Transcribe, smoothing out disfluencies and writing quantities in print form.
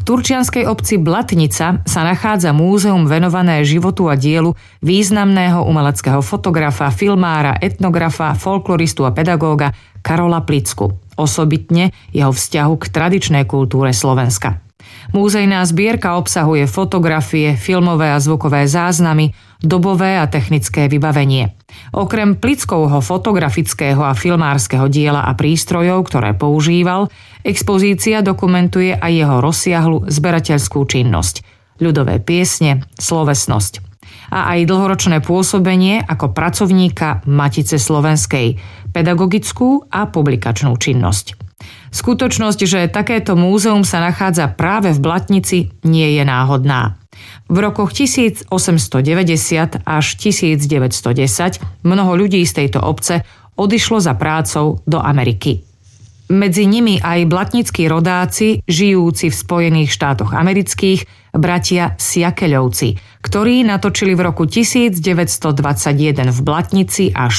turčianskej obci Blatnica sa nachádza múzeum venované životu a dielu významného umeleckého fotografa, filmára, etnografa, folkloristu a pedagóga Karola Plicku, osobitne jeho vzťahu k tradičnej kultúre Slovenska. Múzejná zbierka obsahuje fotografie, filmové a zvukové záznamy, dobové a technické vybavenie. Okrem Plickovho fotografického a filmárskeho diela a prístrojov, ktoré používal, expozícia dokumentuje aj jeho rozsiahlu zberateľskú činnosť, ľudové piesne, slovesnosť a aj dlhoročné pôsobenie ako pracovníka Matice slovenskej, pedagogickú a publikačnú činnosť. Skutočnosť, že takéto múzeum sa nachádza práve v Blatnici, nie je náhodná. V rokoch 1890 až 1910 mnoho ľudí z tejto obce odišlo za prácou do Ameriky. Medzi nimi aj blatnickí rodáci, žijúci v Spojených štátoch amerických, bratia Siakeľovci, ktorí natočili v roku 1921 v Blatnici až